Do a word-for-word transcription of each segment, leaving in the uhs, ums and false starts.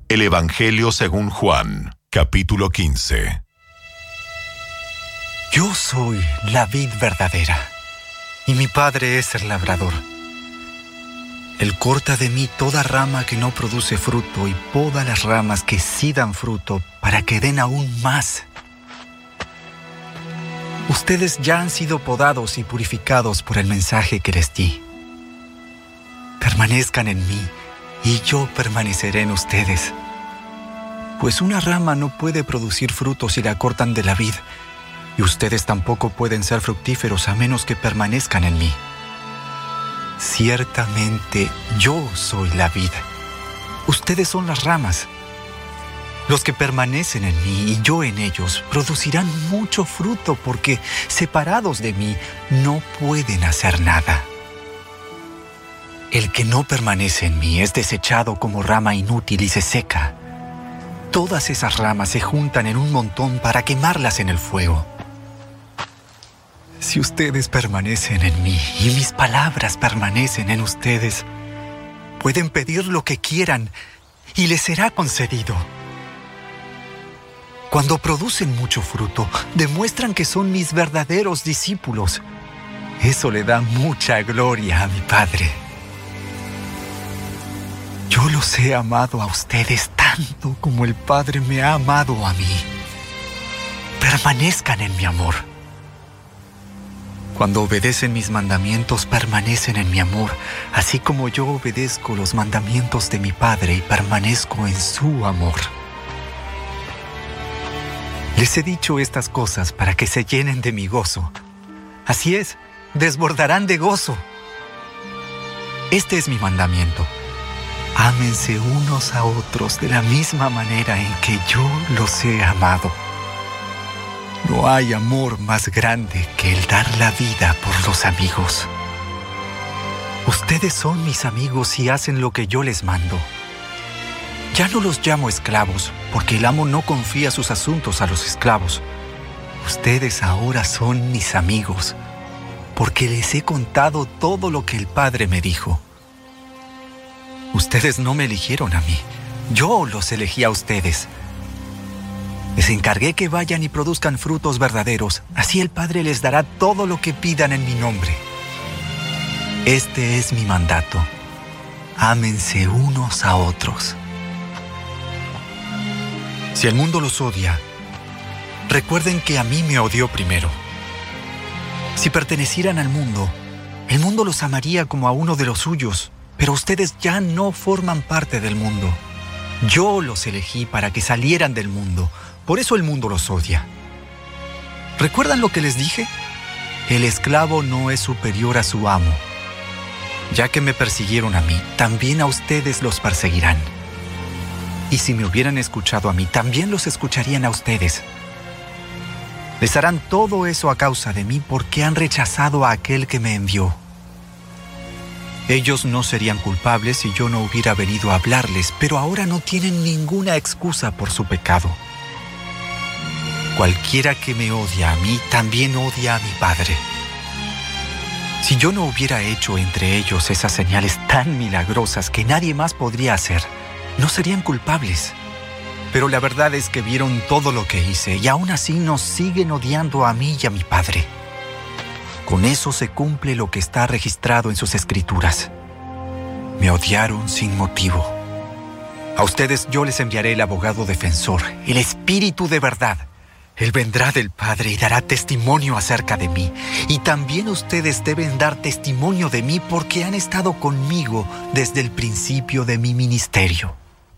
El Evangelio según Juan, capítulo quince. Yo soy la vid verdadera, y mi Padre es el labrador. Él corta de mí toda rama que no produce fruto y poda las ramas que sí dan fruto para que den aún más. Ustedes ya han sido podados y purificados por el mensaje que les di. Permanezcan en mí y yo permaneceré en ustedes. Pues una rama no puede producir frutos si la cortan de la vid, y ustedes tampoco pueden ser fructíferos a menos que permanezcan en mí. Ciertamente yo soy la vid. Ustedes son las ramas. Los que permanecen en mí y yo en ellos producirán mucho fruto, porque separados de mí no pueden hacer nada. El que no permanece en mí es desechado como rama inútil y se seca. Todas esas ramas se juntan en un montón para quemarlas en el fuego. Si ustedes permanecen en mí y mis palabras permanecen en ustedes, pueden pedir lo que quieran y les será concedido. Cuando producen mucho fruto, demuestran que son mis verdaderos discípulos. Eso le da mucha gloria a mi Padre. Yo los he amado a ustedes tanto como el Padre me ha amado a mí. Permanezcan en mi amor. Cuando obedecen mis mandamientos, permanecen en mi amor, así como yo obedezco los mandamientos de mi Padre y permanezco en su amor. Les he dicho estas cosas para que se llenen de mi gozo. Así es, desbordarán de gozo. Este es mi mandamiento. Ámense unos a otros de la misma manera en que yo los he amado. No hay amor más grande que el dar la vida por los amigos. Ustedes son mis amigos y hacen lo que yo les mando. Ya no los llamo esclavos, porque el amo no confía sus asuntos a los esclavos. Ustedes ahora son mis amigos, porque les he contado todo lo que el Padre me dijo. Ustedes no me eligieron a mí, yo los elegí a ustedes. Les encargué que vayan y produzcan frutos verdaderos, así el Padre les dará todo lo que pidan en mi nombre. Este es mi mandato: ámense unos a otros. Si el mundo los odia, recuerden que a mí me odió primero. Si pertenecieran al mundo, el mundo los amaría como a uno de los suyos, pero ustedes ya no forman parte del mundo. Yo los elegí para que salieran del mundo, por eso el mundo los odia. ¿Recuerdan lo que les dije? El esclavo no es superior a su amo. Ya que me persiguieron a mí, también a ustedes los perseguirán. Y si me hubieran escuchado a mí, también los escucharían a ustedes. Les harán todo eso a causa de mí, porque han rechazado a aquel que me envió. Ellos no serían culpables si yo no hubiera venido a hablarles, pero ahora no tienen ninguna excusa por su pecado. Cualquiera que me odia a mí, también odia a mi Padre. Si yo no hubiera hecho entre ellos esas señales tan milagrosas que nadie más podría hacer, no serían culpables. Pero la verdad es que vieron todo lo que hice y aún así nos siguen odiando a mí y a mi Padre. Con eso se cumple lo que está registrado en sus escrituras. Me odiaron sin motivo. A ustedes yo les enviaré el abogado defensor, el Espíritu de verdad. Él vendrá del Padre y dará testimonio acerca de mí. Y también ustedes deben dar testimonio de mí porque han estado conmigo desde el principio de mi ministerio.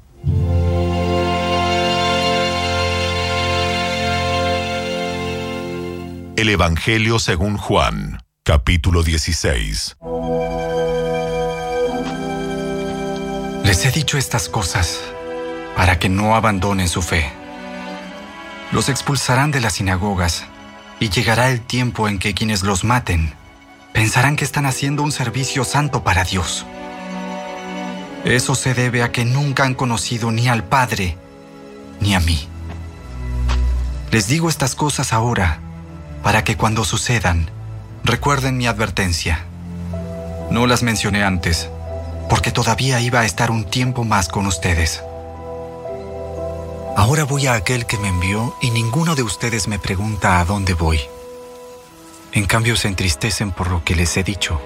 El Evangelio según Juan, capítulo dieciséis. Les he dicho estas cosas para que no abandonen su fe. Los expulsarán de las sinagogas y llegará el tiempo en que quienes los maten pensarán que están haciendo un servicio santo para Dios. Eso se debe a que nunca han conocido ni al Padre ni a mí. Les digo estas cosas ahora para que cuando sucedan recuerden mi advertencia. No las mencioné antes porque todavía iba a estar un tiempo más con ustedes. Ahora voy a aquel que me envió y ninguno de ustedes me pregunta a dónde voy. En cambio se entristecen por lo que les he dicho.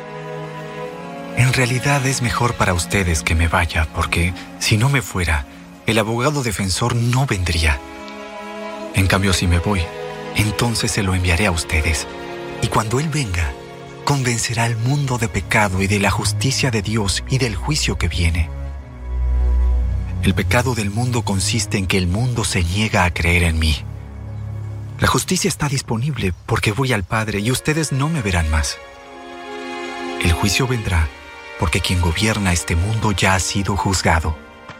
En realidad es mejor para ustedes que me vaya, porque si no me fuera, el abogado defensor no vendría. En cambio, si me voy, entonces se lo enviaré a ustedes. Y cuando Él venga, convencerá al mundo de pecado y de la justicia de Dios y del juicio que viene. El pecado del mundo consiste en que el mundo se niega a creer en mí. La justicia está disponible porque voy al Padre y ustedes no me verán más. El juicio vendrá porque quien gobierna este mundo ya ha sido juzgado.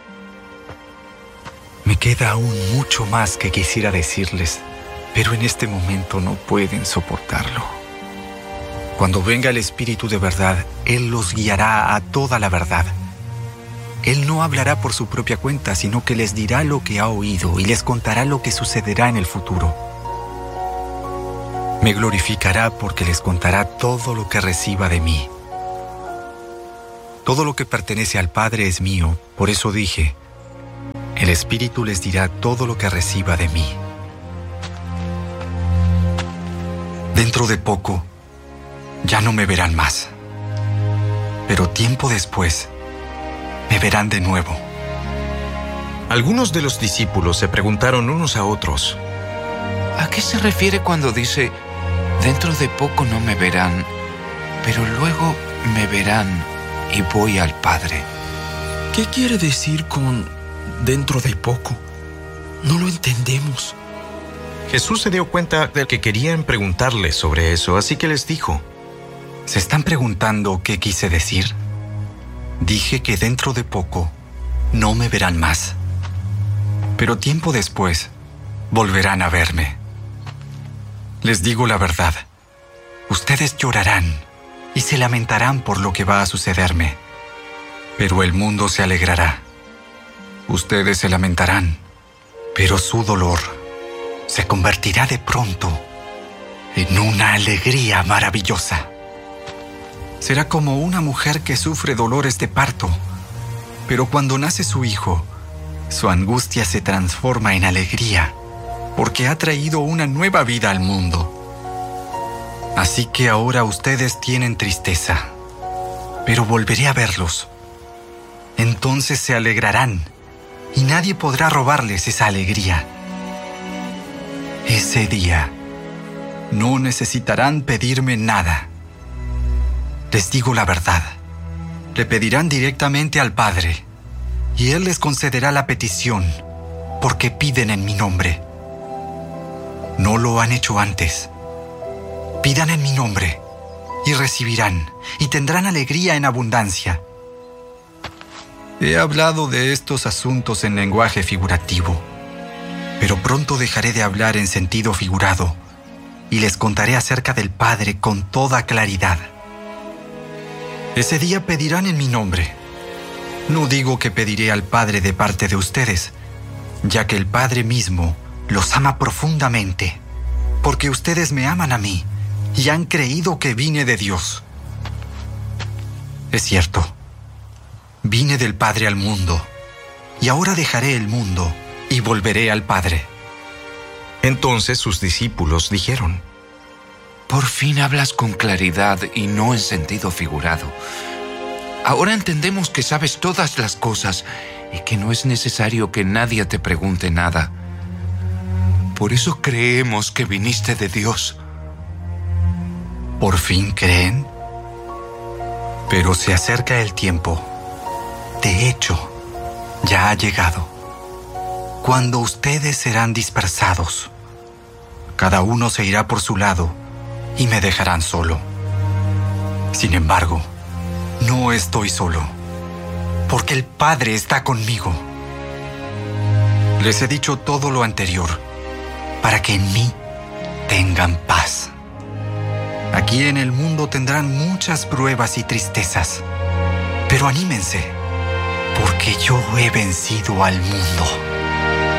Me queda aún mucho más que quisiera decirles, pero en este momento no pueden soportarlo. Cuando venga el Espíritu de verdad, Él los guiará a toda la verdad. Él no hablará por su propia cuenta, sino que les dirá lo que ha oído y les contará lo que sucederá en el futuro. Me glorificará porque les contará todo lo que reciba de mí. Todo lo que pertenece al Padre es mío, por eso dije, el Espíritu les dirá todo lo que reciba de mí. Dentro de poco, ya no me verán más, pero tiempo después, me verán de nuevo. Algunos de los discípulos se preguntaron unos a otros: ¿a qué se refiere cuando dice, dentro de poco no me verán, pero luego me verán y voy al Padre? ¿Qué quiere decir con dentro de poco? No lo entendemos. Jesús se dio cuenta de que querían preguntarle sobre eso, así que les dijo: ¿Se están preguntando qué quise decir? Dije que dentro de poco no me verán más, pero tiempo después volverán a verme. Les digo la verdad, ustedes llorarán y se lamentarán por lo que va a sucederme, pero el mundo se alegrará. Ustedes se lamentarán, pero su dolor se convertirá de pronto en una alegría maravillosa. Será como una mujer que sufre dolores de parto, pero cuando nace su hijo, su angustia se transforma en alegría, porque ha traído una nueva vida al mundo. Así que ahora ustedes tienen tristeza, pero volveré a verlos. Entonces se alegrarán, y nadie podrá robarles esa alegría. Ese día, no necesitarán pedirme nada. Les digo la verdad, le pedirán directamente al Padre, y Él les concederá la petición, porque piden en mi nombre. No lo han hecho antes. Pidan en mi nombre, y recibirán, y tendrán alegría en abundancia. He hablado de estos asuntos en lenguaje figurativo, pero pronto dejaré de hablar en sentido figurado, y les contaré acerca del Padre con toda claridad. Ese día pedirán en mi nombre. No digo que pediré al Padre de parte de ustedes, ya que el Padre mismo los ama profundamente, porque ustedes me aman a mí y han creído que vine de Dios. Es cierto, vine del Padre al mundo, y ahora dejaré el mundo y volveré al Padre. Entonces sus discípulos dijeron: Por fin hablas con claridad y no en sentido figurado. Ahora entendemos que sabes todas las cosas y que no es necesario que nadie te pregunte nada. Por eso creemos que viniste de Dios. ¿Por fin creen? Pero se acerca el tiempo. De hecho, ya ha llegado, cuando ustedes serán dispersados. Cada uno se irá por su lado y me dejarán solo. Sin embargo, no estoy solo, porque el Padre está conmigo. Les he dicho todo lo anterior, para que en mí tengan paz. Aquí en el mundo tendrán muchas pruebas y tristezas, pero anímense, porque yo he vencido al mundo.